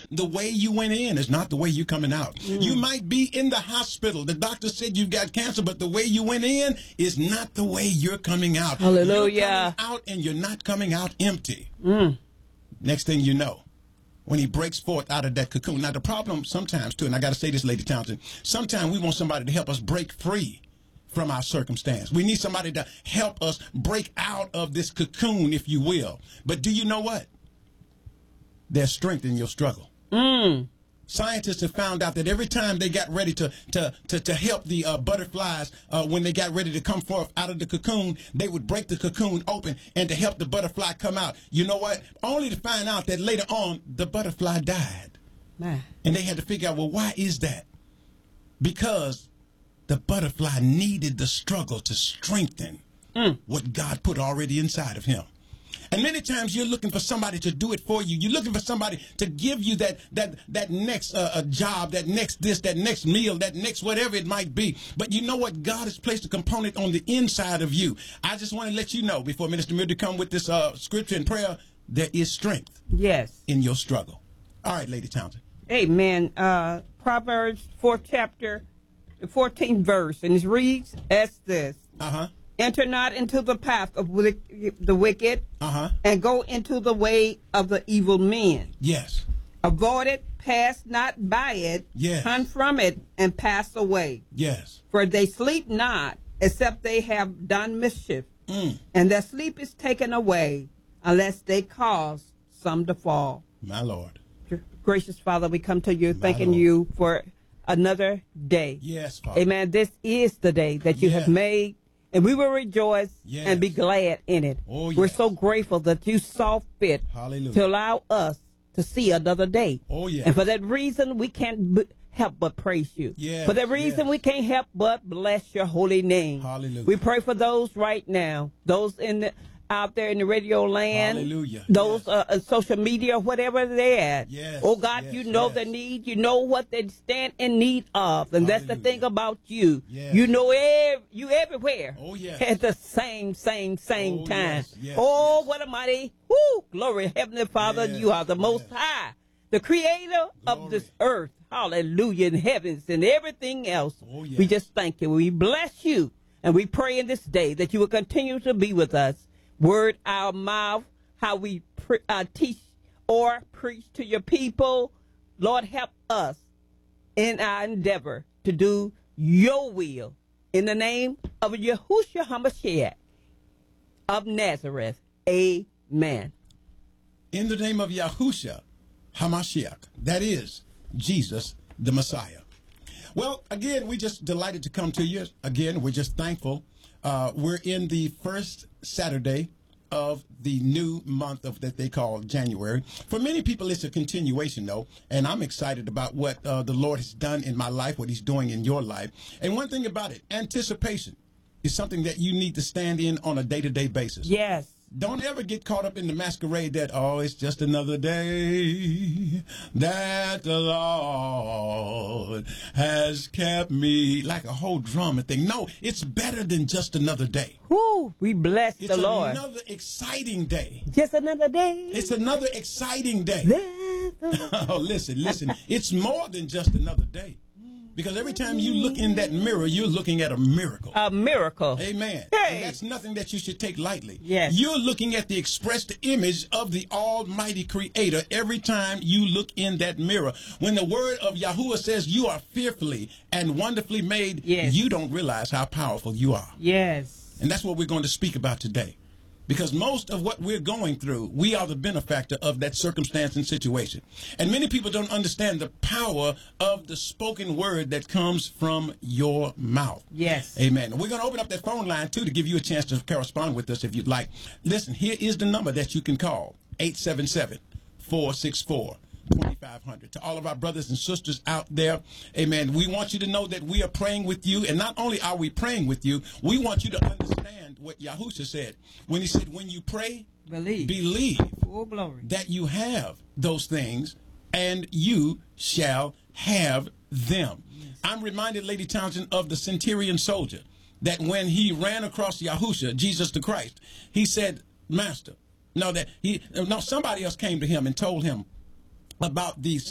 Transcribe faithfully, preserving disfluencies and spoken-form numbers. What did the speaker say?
the way you went in is not the way you're coming out. Mm. You might be in the hospital. The doctor said you've got cancer, but the way you went in is not the way you're coming out. Hallelujah. You're coming out and you're not coming out empty. Mm. Next thing you know, when he breaks forth out of that cocoon. Now, the problem sometimes, too, and I got to say this, Lady Townsend, sometimes we want somebody to help us break free from our circumstance. We need somebody to help us break out of this cocoon, if you will. But do you know what? There's strength in your struggle. Mm. Scientists have found out that every time they got ready to to to, to help the uh, butterflies, uh, when they got ready to come forth out of the cocoon, they would break the cocoon open and to help the butterfly come out. You know what? Only to find out that later on the butterfly died. Man. And they had to figure out, well, why is that? Because the butterfly needed the struggle to strengthen mm. what God put already inside of him. And many times you're looking for somebody to do it for you. You're looking for somebody to give you that that that next uh, a job, that next this, that next meal, that next whatever it might be. But you know what? God has placed a component on the inside of you. I just want to let you know, before Minister Mildred come with this uh, scripture and prayer, there is strength. Yes. In your struggle. All right, Lady Townsend. Amen. Uh, Proverbs fourth chapter, the fourteenth verse, and it reads as this. Uh-huh. Enter not into the path of the wicked, uh-huh. and go into the way of the evil men. Yes. Avoid it, pass not by it, yes. turn from it, and pass away. Yes. For they sleep not, except they have done mischief, mm. and their sleep is taken away, unless they cause some to fall. My Lord. Gracious Father, we come to you My thanking Lord. you for another day. Yes, Father. Amen. This is the day that you yes. have made. And we will rejoice yes. and be glad in it. Oh, yes. We're so grateful that you saw fit Hallelujah. to allow us to see another day. Oh, yes. And for that reason, we can't b- help but praise you. Yes. For that reason, yes. we can't help but bless your holy name. Hallelujah. We pray for those right now, those in the, out there in the radio land, Hallelujah. those yes. uh, uh, social media, whatever they're at. Yes. Oh, God, yes. you know yes. the need. You know what they stand in need of. And Hallelujah. that's the thing about you. Yes. You know ev- you everywhere. Oh, yes. At the same, same, same oh, time. Yes. Yes. oh, yes. what a mighty, whoo, glory, Heavenly Father, yes. you are the Most yes. High, the Creator Glory. of this earth. Hallelujah, in heavens and everything else. Oh, yes. We just thank you. We bless you. And we pray in this day that you will continue to be with us. Word our mouth, how we pre- uh, teach or preach to your people. Lord, help us in our endeavor to do your will. In the name of Yahushua HaMashiach of Nazareth. Amen. In the name of Yahushua HaMashiach, that is Jesus the Messiah. Well, again, we're just delighted to come to you. Again, we're just thankful. Uh, we're in the first Saturday of the new month of that they call January. For many people, it's a continuation, though, and I'm excited about what uh, the Lord has done in my life, what he's doing in your life. And one thing about it, anticipation is something that you need to stand in on a day-to-day basis. Yes. Don't ever get caught up in the masquerade that, oh, it's just another day that the Lord has kept me, like a whole drama thing. No, it's better than just another day. Woo, we bless it's the Lord. It's another exciting day. Just another day. It's another exciting day. The... oh, listen, listen. It's more than just another day. Because every time you look in that mirror, you're looking at a miracle. A miracle. Amen. Hey. And that's nothing that you should take lightly. Yes. You're looking at the expressed image of the Almighty Creator every time you look in that mirror. When the word of Yahuwah says you are fearfully and wonderfully made, yes. you don't realize how powerful you are. Yes. And that's what we're going to speak about today. Because most of what we're going through, we are the benefactor of that circumstance and situation. And many people don't understand the power of the spoken word that comes from your mouth. Yes. Amen. We're going to open up that phone line, too, to give you a chance to correspond with us if you'd like. Listen, here is the number that you can call, eight seven seven, four six four, twenty-five hundred. To all of our brothers and sisters out there, amen, we want you to know that we are praying with you. And not only are we praying with you, we want you to understand what Yahushua said when he said, when you pray, believe, believe oh, glory. that you have those things and you shall have them. Yes. I'm reminded, Lady Townsend, of the centurion soldier that when he ran across Yahushua, Jesus the Christ, he said, Master, no, that he, no, somebody else came to him and told him about these